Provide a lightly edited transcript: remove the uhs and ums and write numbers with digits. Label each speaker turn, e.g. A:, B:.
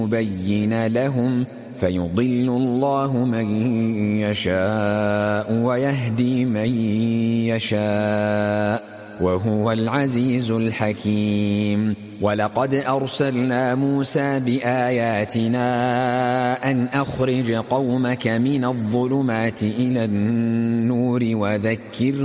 A: ليبين لهم فيضل الله من يشاء ويهدي من يشاء وهو العزيز الحكيم. ولقد أرسلنا موسى بآياتنا أن أخرج قومك من الظلمات إلى النور وذكر